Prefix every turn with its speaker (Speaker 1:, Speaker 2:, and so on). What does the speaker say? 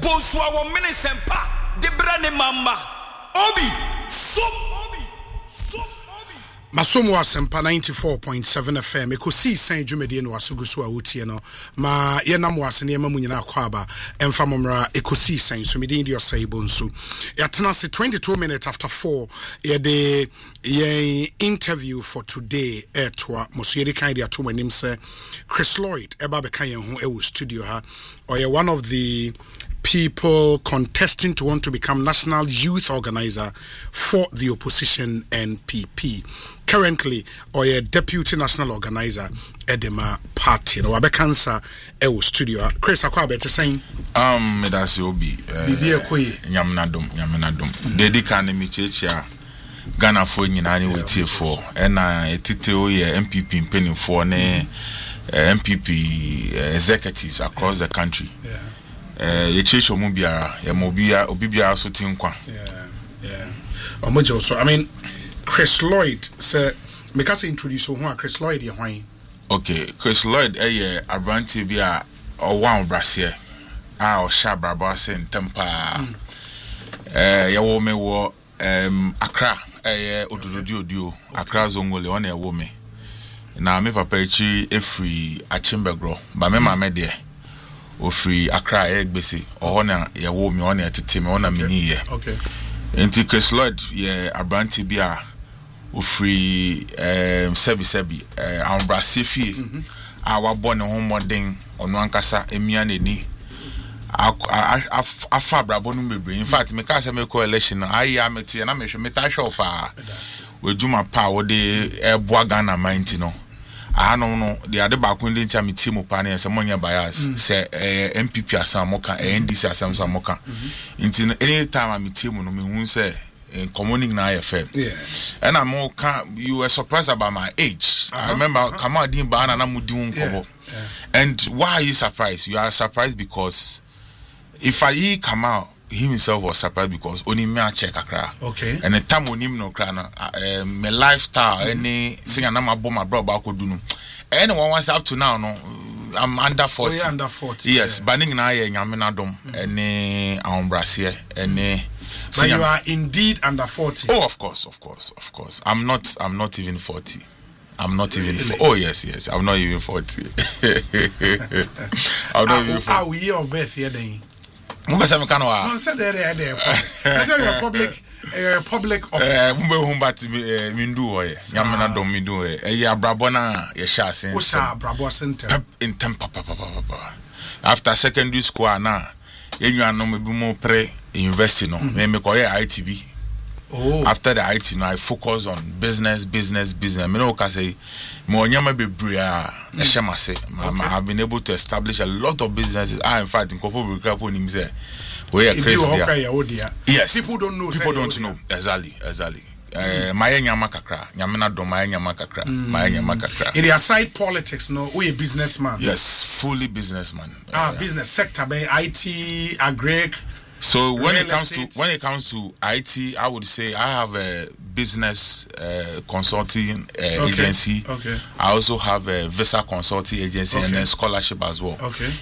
Speaker 1: Bonswa wo minisempa de brane mama obi so
Speaker 2: Masomo Asempa 94.7 FM ekosi san dwumede no asoguso a wotie no ma ye nam wase ne mamu nyina akwaba emfa momra ekosi san so medin di osai bonsu yatena se 22 minutes after 4 ye the interview for today etwa mosuyedi kan dia to manim se Chris Lloyd eba be kan ye ho e wo studio ha or ye one of the people contesting to want to become national youth organizer for the opposition NPP. Currently, or a deputy national organizer Edema Party. No, Abekansa Ewo Studio. Chris Akwabe to saying
Speaker 3: Medasi Obi Nyamenadum. Dedi kane mi checha Ghana for nyinani wetie for na etitiro ye MPP penny for ne MPP executives across the country. Ye checho mu biara ye mo bia obi biara so tinkwa.
Speaker 2: So I mean Chris Lloyd say make us introduce who Chris Lloyd ye hwan.
Speaker 3: Okay, Chris Lloyd abranti bia o wan brasie o sha brabo se ntempa ye wo me wo Accra odudu Accra zongole on e wo me na me papa echi efri Achimbegro ba me ma me de ofri Accra egbese o na ye wo me on e tete me on na me ni ye.
Speaker 2: Okay.
Speaker 3: Enti Chris Lloyd ye abranti bia ofri sebi ambrase fie awa bone ho modern onu ankasa emia neni afa brabo no bebre. In fact me ka se me ko election ayi amete na me hwe meta hwe pa we djuma pa wo de eboa Ghana mind no ahano no de ade ba ko ndi ntia meti mu pa na se monya bias se MPP asam moka NDC asam so moka nti anytime ameti mu no me hu se in communing na IFM. And I'm more you were surprised about my age. I remember Kamal Din Bana na mudun kobo. And why are you surprised? You are surprised because if I come out, he himself was surprised because only me a check akra.
Speaker 2: Okay.
Speaker 3: And the time on him no krana my lifestyle any sing and my bro ba ko dunu. Anyone wants up to now no I'm under 40.
Speaker 2: Oh, you're under 40.
Speaker 3: Yes, banning na ye nyamenadom any ambrasie any.
Speaker 2: But you are indeed under 40.
Speaker 3: Oh, of course. I'm not even 40. I'm not even. Oh yes. I'm not even 40. I'm not even 40.
Speaker 2: Our year of birth here then.
Speaker 3: No,
Speaker 2: said there. I said you're a public office.
Speaker 3: But mindu yes. Yamena dom mindu ya brabona ya shase.
Speaker 2: Osa brabo center.
Speaker 3: In tempa papa. After secondary school na. You no maybe more pre university no me call ITB.
Speaker 2: Oh,
Speaker 3: after the IT no I focus on business me no can say mo nyama bebre a ehema say I've been able to establish a lot of businesses. In fact in Kofo Brikapo nim say we are crazy. Yes, people don't know exactly. My nyama kakra nyamena do my nyama kakra in
Speaker 2: the aside politics no we a businessman.
Speaker 3: Yes, fully businessman.
Speaker 2: Business sector by IT agri.
Speaker 3: So when it comes to IT, I would say I have a business consulting agency.
Speaker 2: Okay.
Speaker 3: I also have a visa consulting agency and then scholarship as well.
Speaker 2: Okay.